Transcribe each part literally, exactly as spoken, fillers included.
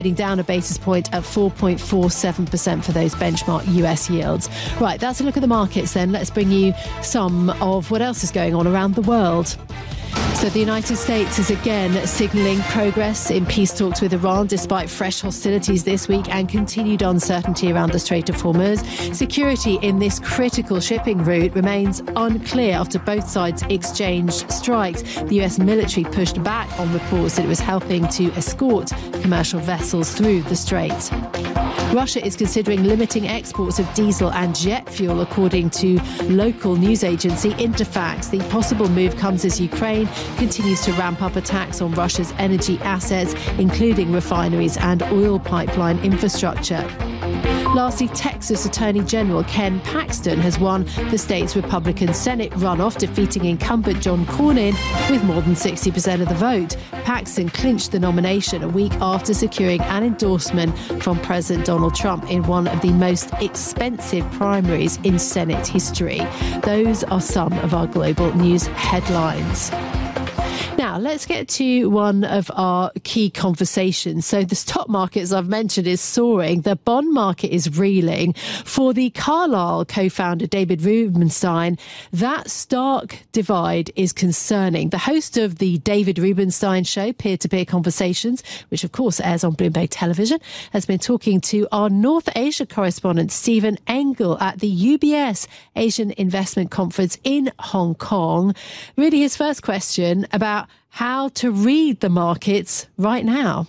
down a basis point at four point four seven percent for those benchmark U S yields. Right, that's a look at the markets then. Let's bring you some of what else is going on around the world. So the United States is again signalling progress in peace talks with Iran despite fresh hostilities this week and continued uncertainty around the Strait of Hormuz. Security in this critical shipping route remains unclear after both sides exchanged strikes. The U S military pushed back on reports that it was helping to escort commercial vessels through the strait. Russia is considering limiting exports of diesel and jet fuel, according to local news agency Interfax. The possible move comes as Ukraine continues to ramp up attacks on Russia's energy assets, including refineries and oil pipeline infrastructure. Lastly, Texas Attorney General Ken Paxton has won the state's Republican Senate runoff, defeating incumbent John Cornyn with more than sixty percent of the vote. Paxton clinched the nomination a week after securing an endorsement from President Donald Trump in one of the most expensive primaries in Senate history. Those are some of our global news headlines. Now, let's get to one of our key conversations. So the stock market, as I've mentioned, is soaring. The bond market is reeling. For the Carlyle co-founder, David Rubenstein, that stark divide is concerning. The host of the David Rubenstein Show, Peer-to-Peer Conversations, which of course airs on Bloomberg Television, has been talking to our North Asia correspondent, Stephen Engel, at the U B S Asian Investment Conference in Hong Kong. Really, his first question about how to read the markets right now.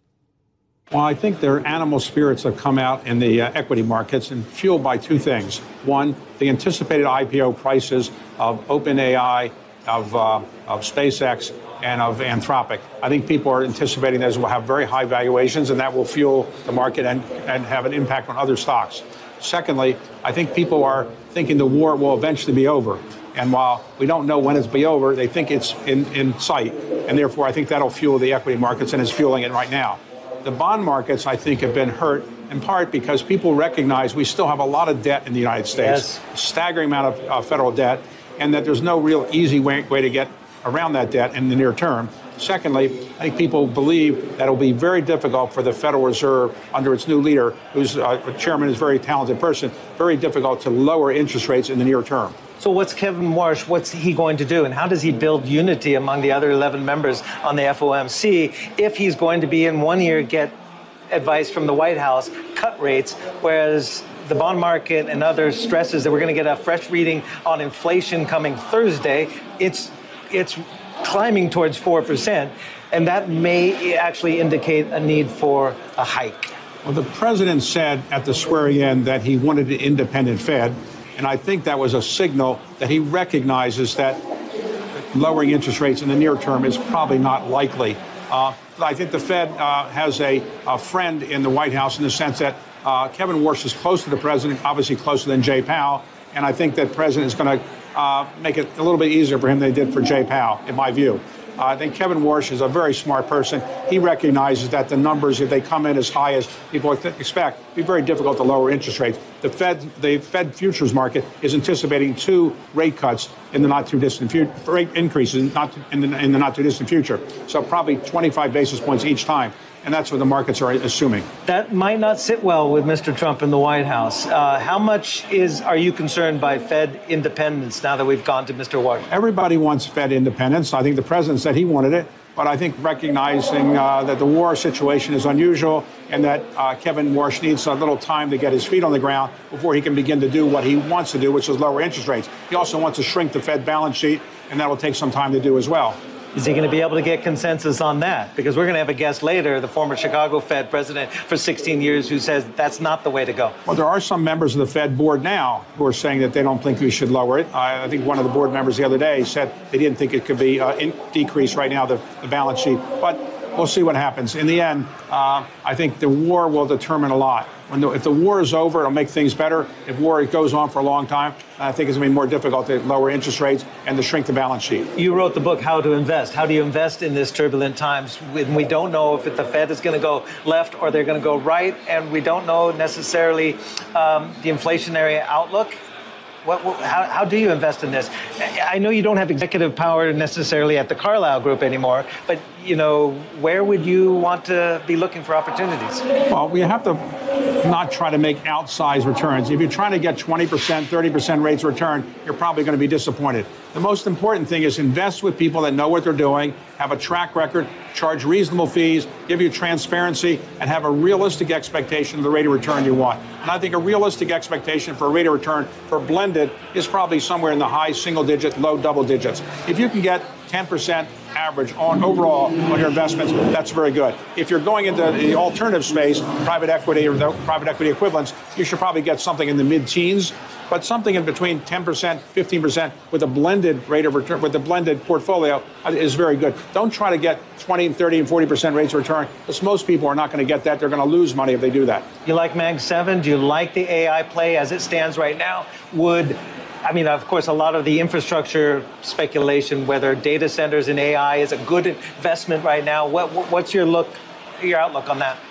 Well, I think their animal spirits have come out in the uh, equity markets and fueled by two things. One, the anticipated I P O prices of OpenAI, of, uh, of SpaceX, and of Anthropic. I think people are anticipating those will have very high valuations, and that will fuel the market and, and have an impact on other stocks. Secondly, I think people are thinking the war will eventually be over. And while we don't know when it's be over, they think it's in, in sight. And therefore, I think that'll fuel the equity markets, and is fueling it right now. The bond markets, I think, have been hurt in part because people recognize we still have a lot of debt in the United States, yes. a staggering amount of uh, federal debt, and that there's no real easy way, way to get around that debt in the near term. Secondly, I think people believe that it will be very difficult for the Federal Reserve under its new leader, whose uh, chairman is a very talented person, very difficult to lower interest rates in the near term. So what's Kevin Warsh, what's he going to do? And how does he build unity among the other eleven members on the F O M C if he's going to be in one year get advice from the White House, cut rates, whereas the bond market and other stresses that we're going to get a fresh reading on inflation coming Thursday, it's it's climbing towards four percent, and that may actually indicate a need for a hike. Well, the president said at the swearing-in that he wanted an independent Fed. And I think that was a signal that he recognizes that lowering interest rates in the near term is probably not likely. Uh, I think the Fed uh, has a, a friend in the White House in the sense that uh, Kevin Warsh is close to the president, obviously closer than Jay Powell. And I think that the president is going to uh, make it a little bit easier for him than they did for Jay Powell, in my view. Uh, I think Kevin Warsh is a very smart person. He recognizes that the numbers, if they come in as high as people expect, it'll be very difficult to lower interest rates. The Fed, the Fed futures market is anticipating two rate cuts in the not too distant future, rate increases not in the, in the not too distant future. So probably twenty-five basis points each time. And that's what the markets are assuming. That might not sit well with Mister Trump in the White House. Uh, how much is are you concerned by Fed independence now that we've gone to Mister Warsh? Everybody wants Fed independence. I think the president said he wanted it. But I think recognizing uh, that the war situation is unusual and that uh, Kevin Warsh needs a little time to get his feet on the ground before he can begin to do what he wants to do, which is lower interest rates. He also wants to shrink the Fed balance sheet, and that will take some time to do as well. Is he going to be able to get consensus on that? Because we're going to have a guest later, the former Chicago Fed president for sixteen years, who says that's not the way to go. Well, there are some members of the Fed board now who are saying that they don't think we should lower it. I, I think one of the board members the other day said they didn't think it could be uh, in, decreased right now, the, the balance sheet. But we'll see what happens. In the end, uh, I think the war will determine a lot. When the, if the war is over, it'll make things better. If war goes on for a long time, I think it's going to be more difficult to lower interest rates and to shrink the balance sheet. You wrote the book, How to Invest. How do you invest in this turbulent times when we don't know if the Fed is going to go left or they're going to go right, and we don't know necessarily um, the inflationary outlook? What, what, how, how do you invest in this? I know you don't have executive power necessarily at the Carlyle Group anymore, but you know, where would you want to be looking for opportunities? Well, we have to not try to make outsized returns. If you're trying to get twenty percent, thirty percent rates of return, you're probably going to be disappointed. The most important thing is invest with people that know what they're doing, have a track record, charge reasonable fees, give you transparency, and have a realistic expectation of the rate of return you want. And I think a realistic expectation for a rate of return for blended is probably somewhere in the high single digit, low double digits. If you can get ten percent average on overall on your investments, that's very good. If you're going into the alternative space, private equity or the private equity equivalents, you should probably get something in the mid-teens, but something in between ten percent, fifteen percent with a blended rate of return, with a blended portfolio is very good. Don't try to get twenty, thirty, and forty percent rates of return, because most people are not going to get that. They're going to lose money if they do that. You like Mag seven? Do you like the A I play as it stands right now? Would I mean, of course, a lot of the infrastructure speculation, whether data centers and A I is a good investment right now. What, what's your look, your outlook on that?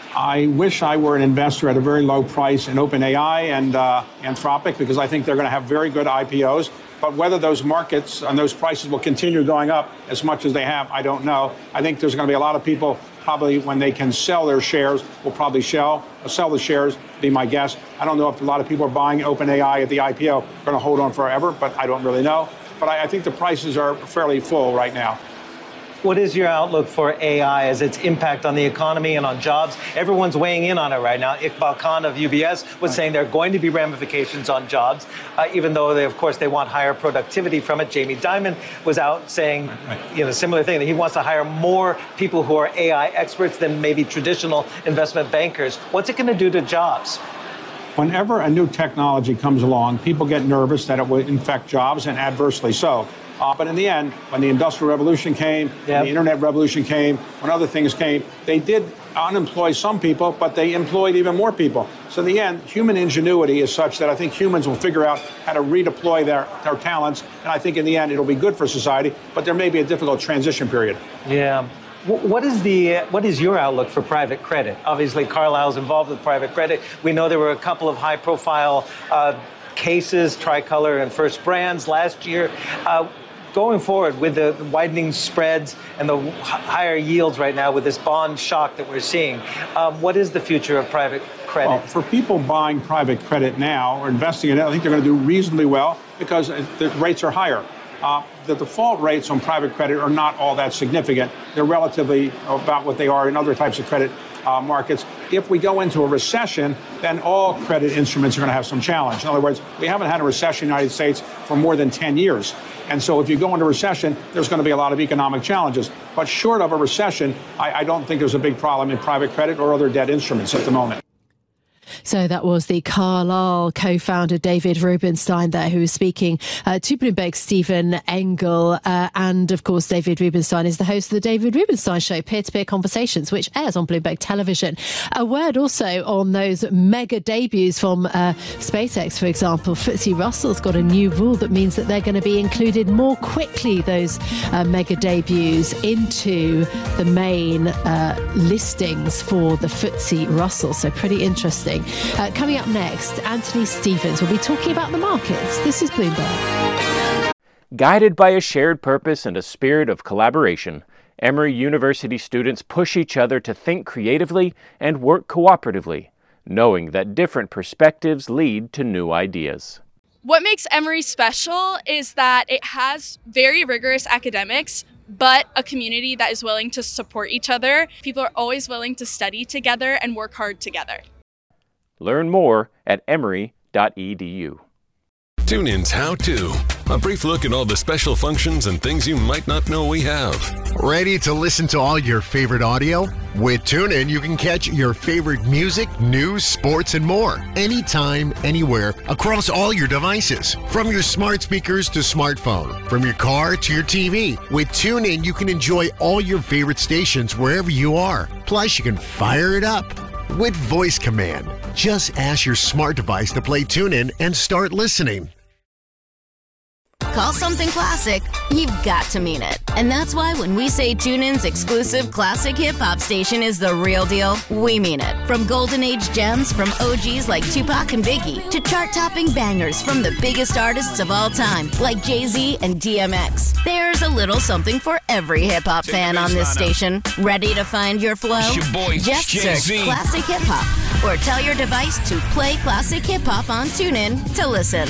I wish I were an investor at a very low price in OpenAI and uh, Anthropic, because I think they're going to have very good I P Os. But whether those markets and those prices will continue going up as much as they have, I don't know. I think there's going to be a lot of people probably when they can sell their shares will probably sell, sell the shares, be my guess. I don't know if a lot of people are buying OpenAI at the I P O, going to hold on forever, but I don't really know. But I, I think the prices are fairly full right now. What is your outlook for A I as its impact on the economy and on jobs? Everyone's weighing in on it right now. Iqbal Khan of U B S was right. saying there are going to be ramifications on jobs, uh, even though they, of course, they want higher productivity from it. Jamie Dimon was out saying, right. you know, similar thing, that he wants to hire more people who are A I experts than maybe traditional investment bankers. What's it going to do to jobs? Whenever a new technology comes along, people get nervous that it will infect jobs, and adversely so. Uh, but in the end, when the Industrial Revolution came, yep. when the Internet Revolution came, when other things came, they did unemploy some people, but they employed even more people. So in the end, human ingenuity is such that I think humans will figure out how to redeploy their, their talents. And I think in the end, it'll be good for society, but there may be a difficult transition period. Yeah. What is the what is your outlook for private credit? Obviously, Carlyle's involved with private credit. We know there were a couple of high-profile uh, cases, Tricolor and First Brands last year. Uh, going forward with the widening spreads and the higher yields right now with this bond shock that we're seeing, um, what is the future of private credit? Well, for people buying private credit now or investing in it, I think they're going to do reasonably well because the rates are higher. Uh, the default rates on private credit are not all that significant. They're relatively about what they are in other types of credit uh, markets. If we go into a recession, then all credit instruments are going to have some challenge. In other words, we haven't had a recession in the United States for more than ten years. And so if you go into recession, there's going to be a lot of economic challenges. But short of a recession, I, I don't think there's a big problem in private credit or other debt instruments at the moment. So that was the Carlyle co-founder David Rubenstein there, who was speaking uh, to Bloomberg's Stephen Engel. Uh, and, of course, David Rubenstein is the host of the David Rubenstein Show, Peer-to-Peer Conversations, which airs on Bloomberg Television. A word also on those mega debuts from uh, SpaceX, for example. F T S E Russell's got a new rule that means that they're going to be included more quickly, those uh, mega debuts, into the main uh, listings for the F T S E Russell. So pretty interesting. Uh, coming up next, Anthony Stevens will be talking about the markets. This is Bloomberg. Guided by a shared purpose and a spirit of collaboration, Emory University students push each other to think creatively and work cooperatively, knowing that different perspectives lead to new ideas. What makes Emory special is that it has very rigorous academics, but a community that is willing to support each other. People are always willing to study together and work hard together. Learn more at emory dot e d u. TuneIn's How To. A brief look at all the special functions and things you might not know we have. Ready to listen to all your favorite audio? With TuneIn, you can catch your favorite music, news, sports, and more. Anytime, anywhere, across all your devices. From your smart speakers to smartphone. From your car to your T V. With TuneIn, you can enjoy all your favorite stations wherever you are. Plus, you can fire it up with voice command. Just ask your smart device to play TuneIn and start listening. call something classic, you've got to mean it. And that's why when we say TuneIn's exclusive classic hip-hop station is the real deal, we mean it. From golden age gems from O Gs like Tupac and Biggie to chart-topping bangers from the biggest artists of all time like Jay-Z and D M X. There's a little something for every hip-hop fan on this station. Ready to find your flow? Your boy, Just Jay-Z. search Classic Hip Hop or tell your device to play Classic Hip Hop on TuneIn to listen.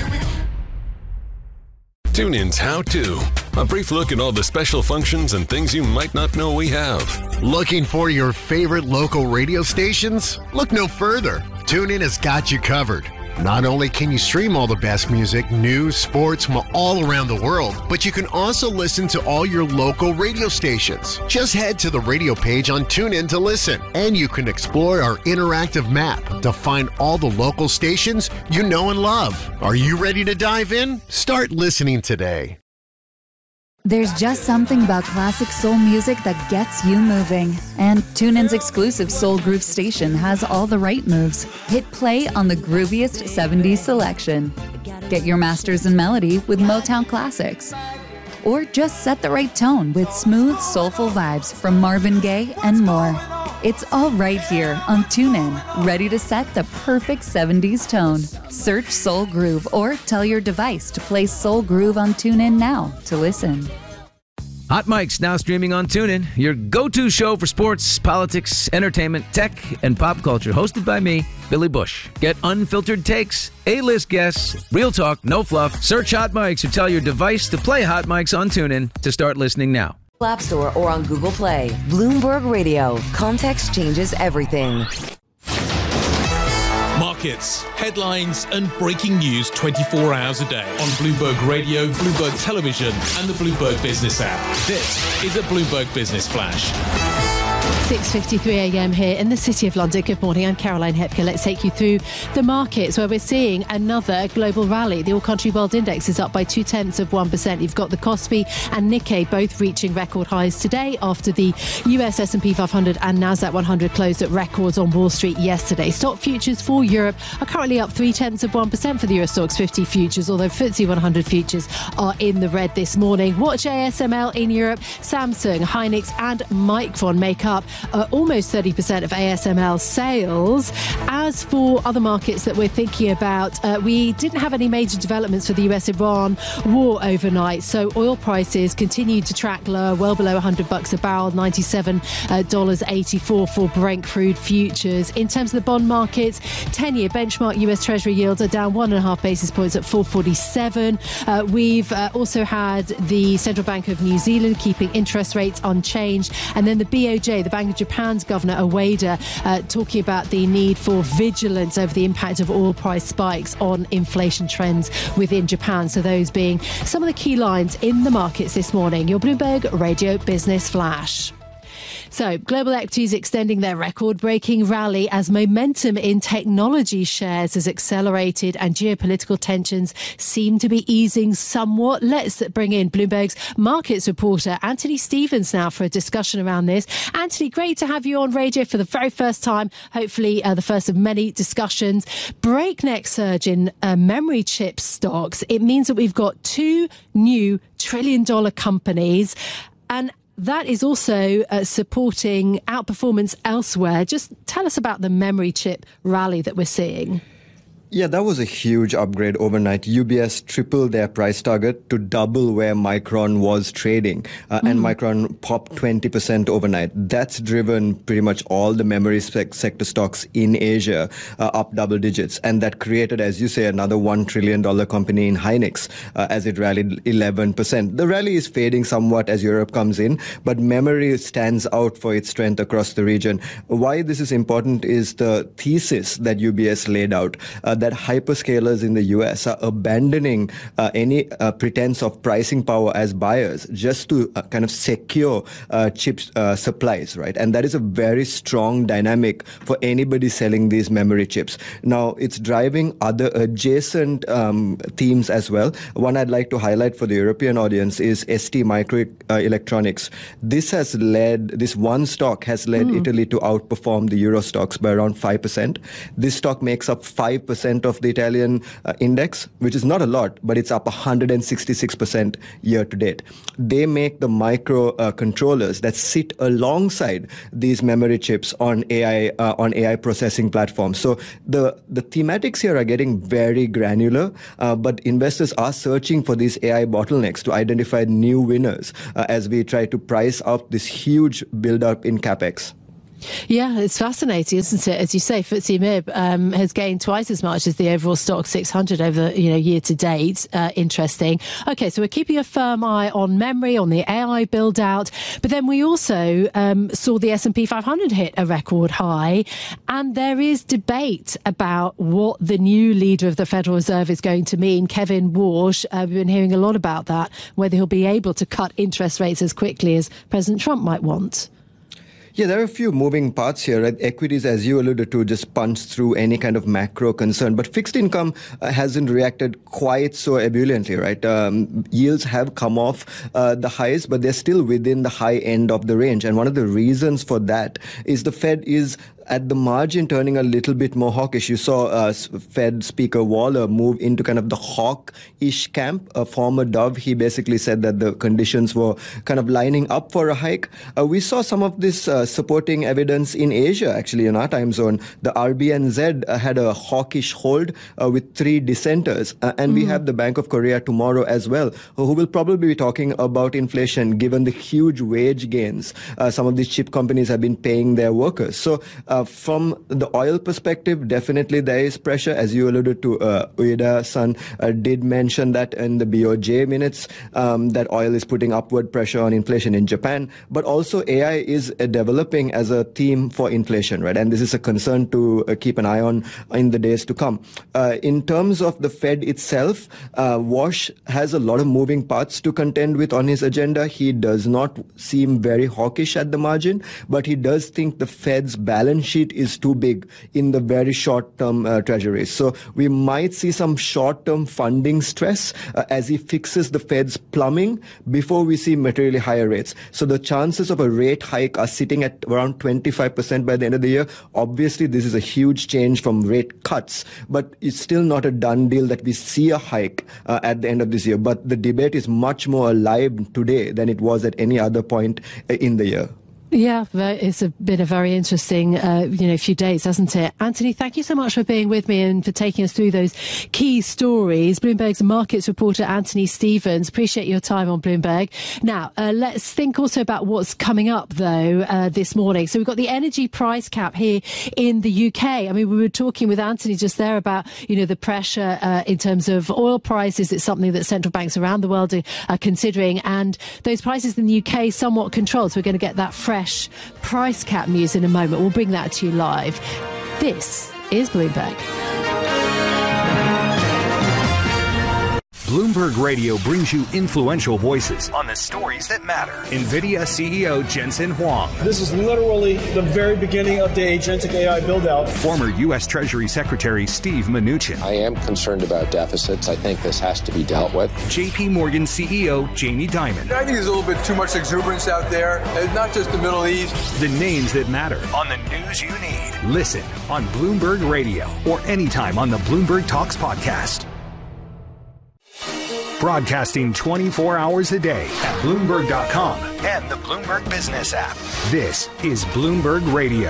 TuneIn's How To. A brief look at all the special functions and things you might not know we have. Looking for your favorite local radio stations? Look no further. TuneIn has got you covered. Not only can you stream all the best music, news, sports from all around the world, but you can also listen to all your local radio stations. Just head to the radio page on TuneIn to listen, and you can explore our interactive map to find all the local stations you know and love. Are you ready to dive in? Start listening today. There's just something about classic soul music that gets you moving. And TuneIn's exclusive Soul Groove station has all the right moves. Hit play on the grooviest seventies selection. Get your masters in melody with Motown classics. Or just set the right tone with smooth, soulful vibes from Marvin Gaye and more. It's all right here on TuneIn, ready to set the perfect seventies tone. Search Soul Groove or tell your device to play Soul Groove on TuneIn now to listen. Hot Mic's now streaming on TuneIn, your go-to show for sports, politics, entertainment, tech, and pop culture, hosted by me, Billy Bush. Get unfiltered takes, A-list guests, real talk, no fluff. Search Hot Mic's or tell your device to play Hot Mic's on TuneIn to start listening now. App Store or on Google Play. Bloomberg Radio. Context changes everything. Markets, headlines, and breaking news twenty-four hours a day on Bloomberg Radio, Bloomberg Television, and the Bloomberg Business app. This is a Bloomberg Business Flash. six fifty-three a.m. here in the City of London. Good morning, I'm Caroline Hepker. Let's take you through the markets where we're seeing another global rally. The All Country World Index is up by two-tenths of one percent. You've got the Kospi and Nikkei both reaching record highs today after the U S S and P five hundred and Nasdaq one hundred closed at records on Wall Street yesterday. Stock futures for Europe are currently up three-tenths of one percent for the Euro Stoxx fifty futures, although F T S E one hundred futures are in the red this morning. Watch A S M L in Europe. Samsung, Hynix and Micron make up Uh, almost thirty percent of A S M L sales. As for other markets that we're thinking about, uh, we didn't have any major developments for the U S Iran war overnight, so oil prices continued to track lower, well below one hundred bucks a barrel, ninety-seven dollars and eighty-four cents for Brent crude futures. In terms of the bond markets, ten-year benchmark U S Treasury yields are down one and a half basis points at four forty-seven. Uh, we've uh, also had the Central Bank of New Zealand keeping interest rates unchanged, and then the B O J, the Bank of Japan's Governor Ueda, uh, talking about the need for vigilance over the impact of oil price spikes on inflation trends within Japan. So those being some of the key lines in the markets this morning. Your Bloomberg Radio Business Flash. So, global equities extending their record-breaking rally as momentum in technology shares has accelerated and geopolitical tensions seem to be easing somewhat. Let's bring in Bloomberg's markets reporter Anthony Stevens now for a discussion around this. Anthony, great to have you on radio for the very first time, hopefully uh, the first of many discussions. Breakneck surge in uh, memory chip stocks. It means that we've got two new trillion-dollar companies, and that is also uh, supporting outperformance elsewhere. Just tell us about the memory chip rally that we're seeing. Yeah, that was a huge upgrade overnight. U B S tripled their price target to double where Micron was trading. Uh, mm. And Micron popped twenty percent overnight. That's driven pretty much all the memory sec- sector stocks in Asia uh, up double digits. And that created, as you say, another one trillion dollars company in Hynix uh, as it rallied eleven percent. The rally is fading somewhat as Europe comes in, but memory stands out for its strength across the region. Why this is important is the thesis that U B S laid out. Uh, that hyperscalers in the U S are abandoning uh, any uh, pretense of pricing power as buyers just to uh, kind of secure uh, chip uh, supplies, right? And that is a very strong dynamic for anybody selling these memory chips. Now, it's driving other adjacent um, themes as well. One I'd like to highlight for the European audience is S T Microelectronics. This has led, this one stock has led mm. Italy to outperform the Euro stocks by around five percent. This stock makes up five percent percent of the Italian uh, index, which is not a lot, but it's up one hundred sixty-six percent year to date. They make the micro uh, controllers that sit alongside these memory chips on A I uh, on A I processing platforms. So the, the thematics here are getting very granular, uh, but investors are searching for these A I bottlenecks to identify new winners uh, as we try to price out this huge build-up in CapEx. Yeah, it's fascinating, isn't it? As you say, F T S E M I B um, has gained twice as much as the overall stock six hundred over you know year to date. Uh, interesting. Okay, so we're keeping a firm eye on memory, on the A I build out, but then we also um, saw the S and P five hundred hit a record high, and there is debate about what the new leader of the Federal Reserve is going to mean. Kevin Warsh, uh, we've been hearing a lot about that, whether he'll be able to cut interest rates as quickly as President Trump might want. Yeah, there are a few moving parts here. Right? Equities, as you alluded to, just punched through any kind of macro concern. But fixed income uh, hasn't reacted quite so ebulliently, right? Um, yields have come off uh, the highs, but they're still within the high end of the range. And one of the reasons for that is the Fed is at the margin turning a little bit more hawkish. You saw uh, Fed Speaker Waller move into kind of the hawk-ish camp. A former Dove, he basically said that the conditions were kind of lining up for a hike. Uh, we saw some of this uh, supporting evidence in Asia, actually, in our time zone. The R B N Z uh, had a hawkish hold uh, with three dissenters. Uh, and mm. we have the Bank of Korea tomorrow as well, who will probably be talking about inflation, given the huge wage gains uh, some of these chip companies have been paying their workers. So, uh, Uh, from the oil perspective, definitely there is pressure. As you alluded to, uh, Ueda-san uh, did mention that in the B O J minutes, um, that oil is putting upward pressure on inflation in Japan. But also A I is uh, developing as a theme for inflation, right? And this is a concern to uh, keep an eye on in the days to come. Uh, in terms of the Fed itself, uh, Warsh has a lot of moving parts to contend with on his agenda. He does not seem very hawkish at the margin, but he does think the Fed's balance sheet is too big in the very short-term uh, treasuries. So we might see some short-term funding stress uh, as he fixes the Fed's plumbing before we see materially higher rates. So the chances of a rate hike are sitting at around twenty-five percent by the end of the year. Obviously, this is a huge change from rate cuts, but it's still not a done deal that we see a hike uh, at the end of this year. But the debate is much more alive today than it was at any other point in the year. Yeah, it's been a very interesting, uh, you know, few days, hasn't it? Anthony, thank you so much for being with me and for taking us through those key stories. Bloomberg's markets reporter Anthony Stevens, appreciate your time on Bloomberg. Now, uh, let's think also about what's coming up, though, uh, this morning. So we've got the energy price cap here in the U K. I mean, we were talking with Anthony just there about, you know, the pressure uh, in terms of oil prices. It's something that central banks around the world are considering, and those prices in the U K somewhat controlled. So we're going to get that fresh price cap news in a moment. We'll bring that to you live. This is Bloomberg. Bloomberg Radio brings you influential voices on the stories that matter. NVIDIA C E O Jensen Huang. This is literally the very beginning of the agentic A I build-out. Former U S Treasury Secretary Steve Mnuchin. I am concerned about deficits. I think this has to be dealt with. J P Morgan C E O Jamie Dimon. I think there's a little bit too much exuberance out there. It's not just the Middle East. The names that matter on the news you need. Listen on Bloomberg Radio or anytime on the Bloomberg Talks podcast. Broadcasting twenty-four hours a day at Bloomberg dot com and the Bloomberg Business app. This is Bloomberg Radio.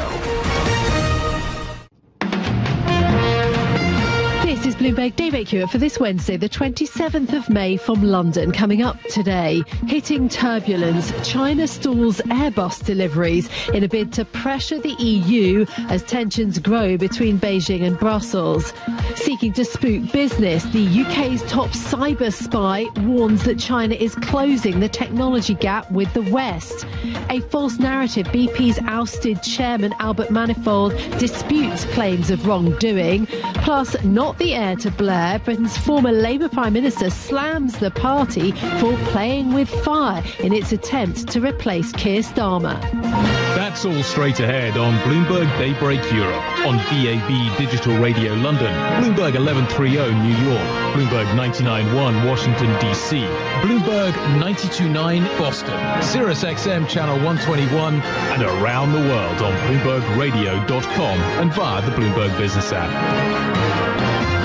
This is Bloomberg Daybreak Europe for this Wednesday, the twenty-seventh of May from London. Coming up today, hitting turbulence, China stalls Airbus deliveries in a bid to pressure the E U as tensions grow between Beijing and Brussels. Seeking to spook business, the U K's top cyber spy warns that China is closing the technology gap with the West. A false narrative, B P's ousted chairman Albert Manifold disputes claims of wrongdoing. Plus, not the heir to Blair, Britain's former Labour Prime Minister slams the party for playing with fire in its attempt to replace Keir Starmer. That's all straight ahead on Bloomberg Daybreak Europe, on B A B Digital Radio London, Bloomberg eleven thirty New York, Bloomberg ninety-nine point one Washington, D C, Bloomberg ninety-two point nine Boston, Sirius X M Channel one twenty-one, and around the world on Bloomberg Radio dot com and via the Bloomberg Business app.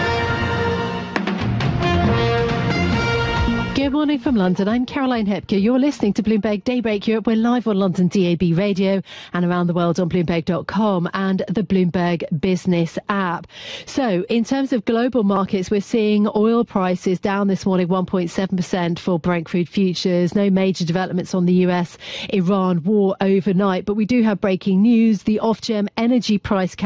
morning from London. I'm Caroline Hepker. You're listening to Bloomberg Daybreak Europe. We're live on London D A B radio and around the world on Bloomberg dot com and the Bloomberg Business app. So in terms of global markets, we're seeing oil prices down this morning one point seven percent for Brent crude futures. No major developments on the U S Iran war overnight, but we do have breaking news. The Ofgem energy price